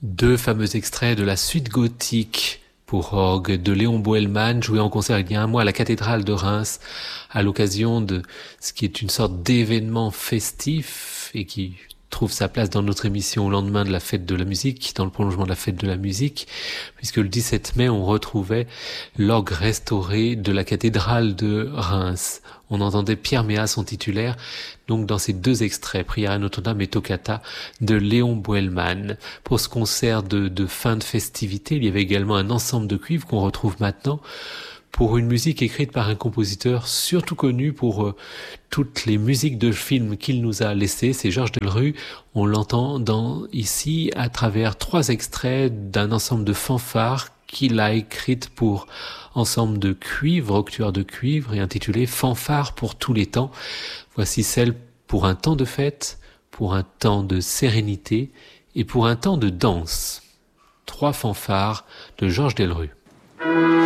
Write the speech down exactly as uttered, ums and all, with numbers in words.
Deux fameux extraits de la suite gothique pour orgue de Léon Boëlmann, joué en concert il y a un mois à la cathédrale de Reims, à l'occasion de ce qui est une sorte d'événement festif et qui trouve sa place dans notre émission au lendemain de la fête de la musique, dans le prolongement de la fête de la musique, puisque le dix-sept mai, on retrouvait l'orgue restauré de la cathédrale de Reims. On entendait Pierre Méas, son titulaire, donc dans ces deux extraits, Prière à Notre-Dame et Toccata de Léon Boëlmann. Pour ce concert de, de fin de festivité, il y avait également un ensemble de cuivres qu'on retrouve maintenant pour une musique écrite par un compositeur surtout connu pour euh, toutes les musiques de films qu'il nous a laissées, c'est Georges Delerue. On l'entend dans, ici à travers trois extraits d'un ensemble de fanfares qu'il a écrites pour ensemble de cuivres, octuaires de cuivre et intitulé Fanfare pour tous les temps. Voici celle pour un temps de fête, pour un temps de sérénité et pour un temps de danse. Trois fanfares de Georges Delerue.